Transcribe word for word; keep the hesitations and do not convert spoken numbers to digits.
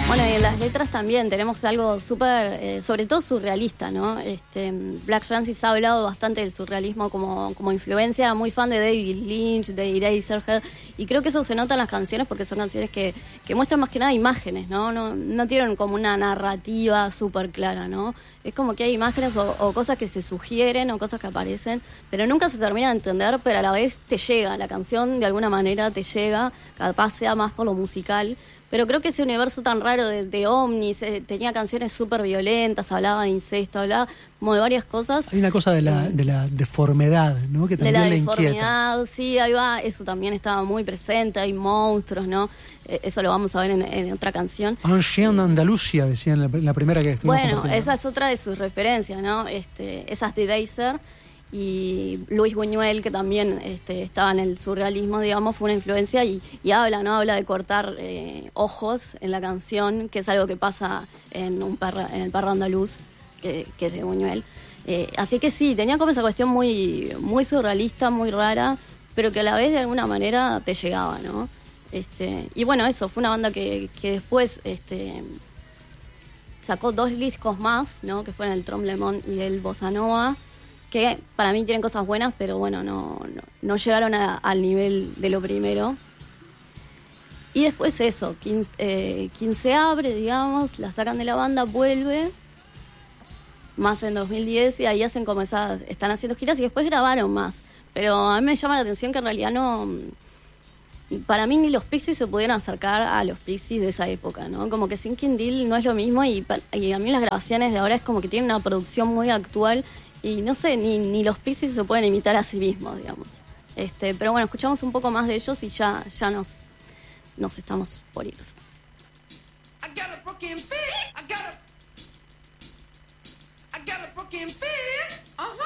Bueno, y en las letras también tenemos algo súper, eh, sobre todo surrealista, ¿no? Este, Black Francis ha hablado bastante del surrealismo como, como influencia, muy fan de David Lynch, de Eraserhead, y creo que eso se nota en las canciones porque son canciones que, que muestran más que nada imágenes, ¿no? No, no tienen como una narrativa súper clara, ¿no? Es como que hay imágenes o, o cosas que se sugieren o cosas que aparecen, pero nunca se termina de entender, pero a la vez te llega, la canción de alguna manera te llega, capaz sea más por lo musical. Pero creo que ese universo tan raro de, de ovnis, eh, tenía canciones súper violentas, hablaba de incesto, hablaba como de varias cosas. Hay una cosa de la, de la deformidad, ¿no? Que también de la le inquieta. deformidad, sí, ahí va, eso también estaba muy presente, hay monstruos, ¿no? Eh, eso lo vamos a ver en, en otra canción. Ancien Andalucía, decían la, la primera que estuvimos Bueno, compartiendo. esa es otra de sus referencias, ¿no? Este, esas de Beiser. Y Luis Buñuel, que también este, estaba en el surrealismo, digamos, fue una influencia y, y habla, ¿no? Habla de cortar eh, ojos en la canción, que es algo que pasa en un perro, en el perro andaluz, que, que es de Buñuel. Eh, así que sí, tenía como esa cuestión muy, muy surrealista, muy rara, pero que a la vez de alguna manera te llegaba, ¿no? Este, y bueno, eso, fue una banda que, que después este, sacó dos discos más, ¿no? Que fueron el Tremblement y el Bossa Nova, que para mí tienen cosas buenas, pero bueno, no, no, no llegaron a, al nivel de lo primero. Y después eso, quince, eh, quince abre, digamos, la sacan de la banda, vuelve, más en dos mil diez, y ahí hacen como esas, están haciendo giras y después grabaron más. Pero a mí me llama la atención que en realidad no, para mí ni los Pixies se pudieron acercar a los Pixies de esa época, ¿no? Como que Sinking Deal no es lo mismo y, y a mí las grabaciones de ahora es como que tienen una producción muy actual. Y no sé, ni, ni los Pixies se pueden imitar a sí mismos, digamos. Este, pero bueno, escuchamos un poco más de ellos y ya, ya nos, nos estamos por ir. I got a broken fist. I got a, I got a broken fist. Uh-huh.